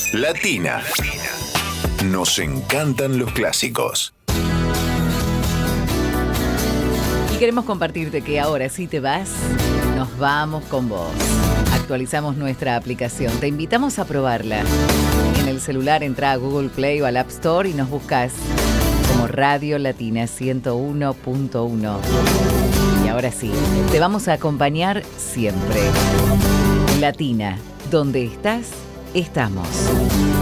Latina. Nos encantan los clásicos. Y queremos compartirte que ahora si te vas, nos vamos con vos. Actualizamos nuestra aplicación. Te invitamos a probarla. En el celular entra a Google Play o al App Store y nos buscas como Radio Latina 101.1. Y ahora sí, te vamos a acompañar siempre. Latina, donde estás, estamos.